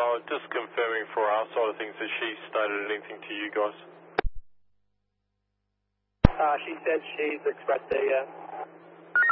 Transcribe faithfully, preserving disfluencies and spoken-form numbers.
Uh, just confirming for our side of things, has she stated anything to you guys? Uh, she said she's expressed a uh,